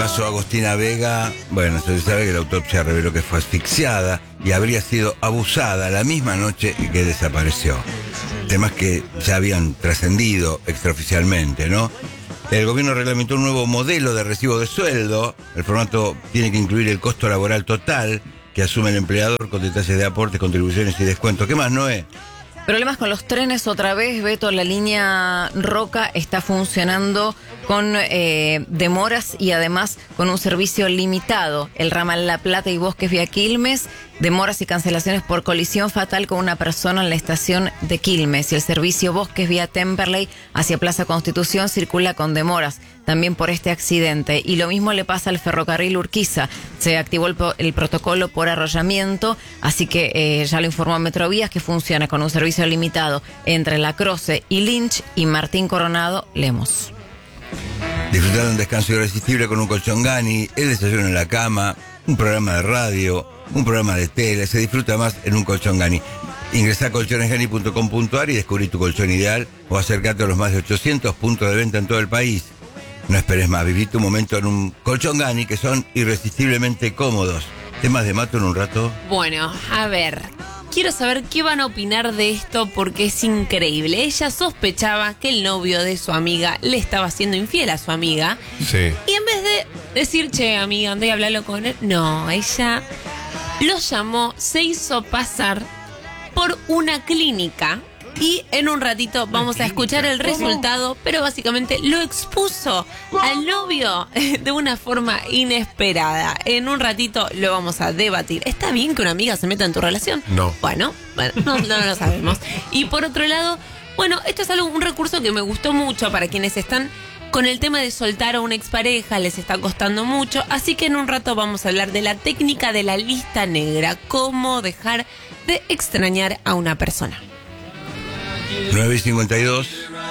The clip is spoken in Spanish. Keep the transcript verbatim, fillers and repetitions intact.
caso Agostina Vega, bueno, se sabe que la autopsia reveló que fue asfixiada y habría sido abusada la misma noche que desapareció. Temas que ya habían trascendido extraoficialmente, ¿no? El gobierno reglamentó un nuevo modelo de recibo de sueldo. El formato tiene que incluir el costo laboral total que asume el empleador con detalles de aportes, contribuciones y descuentos. ¿Qué más, Noé? Problemas con los trenes otra vez, Beto. La línea Roca está funcionando con eh, demoras y además con un servicio limitado. El ramal La Plata y Bosques vía Quilmes, demoras y cancelaciones por colisión fatal con una persona en la estación de Quilmes. Y el servicio Bosques vía Temperley hacia Plaza Constitución circula con demoras también por este accidente. Y lo mismo le pasa al ferrocarril Urquiza. Se activó el, el protocolo por arrollamiento, así que eh, ya lo informó Metrovías, que funciona con un servicio limitado entre La Croce y Lynch y Martín Coronado Lemos. Disfrutar de un descanso irresistible con un colchón Gani, el desayuno en la cama, un programa de radio, un programa de tele. Se disfruta más en un colchón Gani. Ingresá a colchones gani punto com punto a r y descubrí tu colchón ideal o acércate a los más de ochocientos puntos de venta en todo el país. No esperes más, viví tu momento en un colchón Gani, que son irresistiblemente cómodos. ¿Temas de Mato en un rato? Bueno, a ver, quiero saber qué van a opinar de esto porque es increíble. Ella sospechaba que el novio de su amiga le estaba siendo infiel a su amiga. Sí. Y en vez de decir, che, amiga, andá y hablarlo con él, no, ella lo llamó, se hizo pasar por una clínica. Y en un ratito vamos a escuchar el resultado, pero básicamente lo expuso al novio de una forma inesperada. En un ratito lo vamos a debatir. ¿Está bien que una amiga se meta en tu relación? No. Bueno, bueno no, no lo sabemos. Y por otro lado, bueno, esto es algo, un recurso que me gustó mucho para quienes están con el tema de soltar a una expareja, les está costando mucho. Así que en un rato vamos a hablar de la técnica de la lista negra, cómo dejar de extrañar a una persona. nueve y cincuenta y dos.